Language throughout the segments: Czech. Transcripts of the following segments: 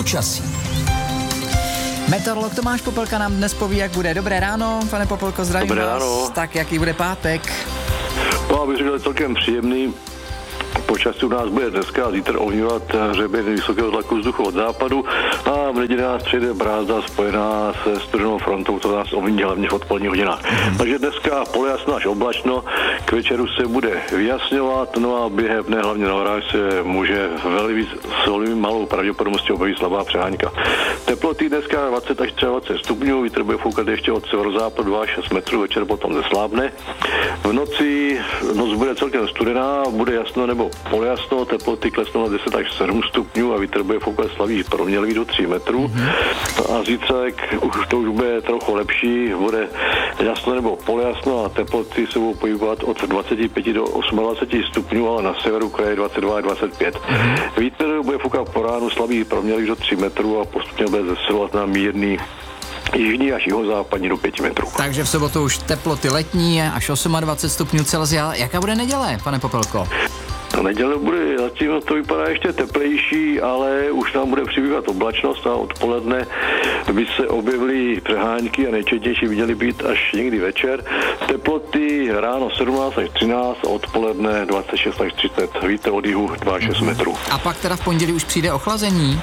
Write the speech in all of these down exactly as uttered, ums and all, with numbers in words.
Počasí. Meteorolog Tomáš Popelka nám dnes poví, jak bude. Dobré ráno, pane Popelko, zdravím Dobré vás. ráno. Tak jaký bude pátek? No, abych řekl, celkem příjemný. Počasí u nás bude dneska a zítra ohňovat hřeben vysokého tlaku vzduchu od západu a v neděli nás přijde brázda spojená se studenou frontou, to nás ovlivní hlavně v odpoledních hodinách. Mm-hmm. Takže dneska polojasno až oblačno, k večeru se bude vyjasňovat, no a během dne hlavně na horách se může velmi, s velmi malou pravděpodobností objevit slabá přehánka. Teploty dneska dvacet až dvacet tři stupňů, vítr bude foukat ještě od severozápadu dva až šest metrů, večer potom zeslábne. V noci noc bude celkem studená, bude jasno nebo polojasno, teploty klesnou na deset až sedm stupňů a vítr bude foukat slabý proměnlivý do tří metrů. Mm-hmm. A zítřek už to už bude trochu lepší, bude jasno nebo polojasno a teploty se budou pohybovat od dvacet pět do dvacet osm stupňů, ale na severu kraje dvacet dva až dvacet pět. Mm-hmm. Vítr bude foukat po ránu slabý proměnlivý do tří metrů a postupně bude zesilovat na mírný jižní až jihozápadní do pěti metrů. Takže v sobotu už teploty letní až dvacet osm stupňů Celsia. Jaká bude neděle, pane Popelko? Na neděle bude, zatím to vypadá ještě teplejší, ale už nám bude přibývat oblačnost a odpoledne by se objevily přehánky a nejčetnější viděly být až někdy večer. Teploty ráno sedmnáct až třináct a odpoledne dvacet šest až třicet. Víte, od jihu dva až šest metrů. A pak teda v pondělí už přijde ochlazení?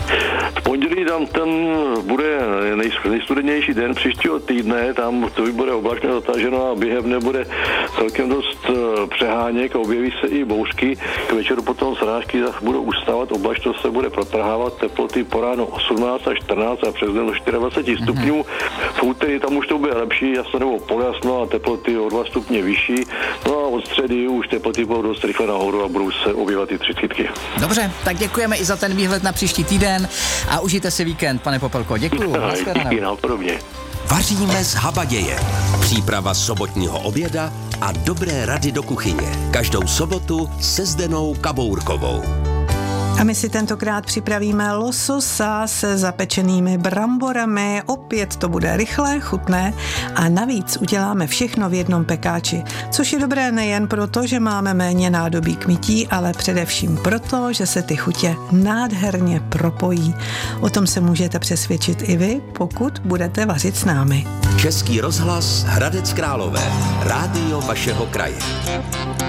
V pondělí tam ten bude nej, nejstudenější den příštího týdne, tam to bude oblačně zataženo a během dne bude celkem dost přeháněk a objeví se i bouřky. K večeru potom srážky budou ustávat, oblačnost se bude protrhávat, teploty po ráno osmnáct až čtrnáct a přes den do dvacet čtyři stupňů. V úterý tam už to bude lepší, jasno nebo poljasno a teploty o dva stupně vyšší. No a od středy už teploty budou dost rychle nahoru a budou se objevat i třicítky. Dobře, tak děkujeme i za ten výhled na příští týden a užijte si víkend, pane Popelko. Děkuju. Díky, napodobně. Vaříme z habaděje. Příprava sobotního oběda a dobré rady do kuchyně. Každou sobotu se Zdenou Kabourkovou. A my si tentokrát připravíme lososa se zapečenými bramborami. Opět to bude rychlé, chutné a navíc uděláme všechno v jednom pekáči. Což je dobré nejen proto, že máme méně nádobí k mytí, ale především proto, že se ty chutě nádherně propojí. O tom se můžete přesvědčit i vy, pokud budete vařit s námi. Český rozhlas Hradec Králové. Rádio vašeho kraje.